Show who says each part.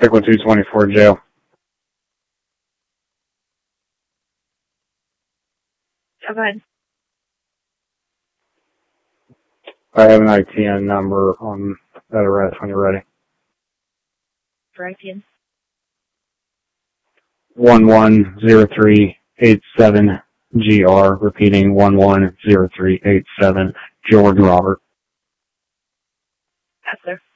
Speaker 1: Pick 224 jail.
Speaker 2: Oh, go ahead.
Speaker 1: I have an ITN number on that arrest when you're ready.
Speaker 2: For ITN.
Speaker 1: 110387 GR, repeating 110387, George Robert.
Speaker 2: Yes, sir.